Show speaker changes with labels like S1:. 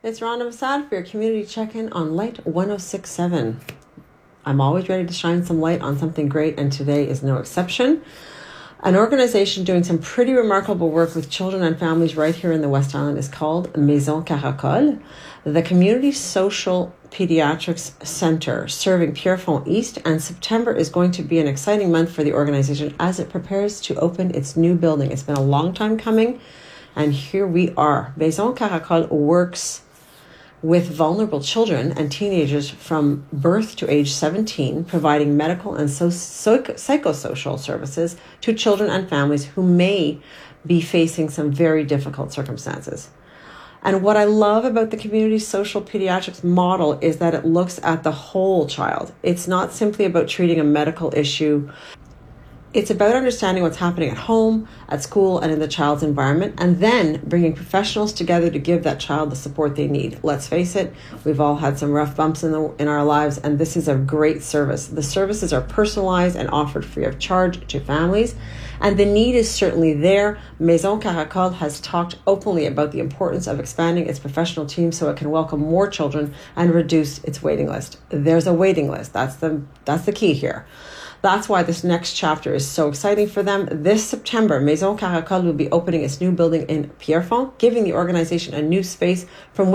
S1: It's Rhonda Masad for your community check-in on Light 106.7. I'm always ready to shine some light on something great, and today is no exception. An organization doing some pretty remarkable work with children and families right here in the West Island is called Maison Caracol, the Community Social Pediatrics Center serving Pierrefonds East, and September is going to be an exciting month for the organization as it prepares to open its new building. It's been a long time coming, and here we are. Maison Caracol works with vulnerable children and teenagers from birth to age 17, providing medical and psychosocial services to children and families who may be facing some very difficult circumstances. And what I love about the community social pediatrics model is that it looks at the whole child. It's not simply about treating a medical issue. It's about understanding what's happening at home, at school, and in the child's environment, and then bringing professionals together to give that child the support they need. Let's face it, we've all had some rough bumps in our lives, and this is a great service. The services are personalized and offered free of charge to families, and the need is certainly there. Maison Caracol has talked openly about the importance of expanding its professional team so it can welcome more children and reduce its waiting list. There's a waiting list. That's the key here. That's why this next chapter is so exciting for them. This September, Maison Caracol will be opening its new building in Pierrefonds, giving the organization a new space from which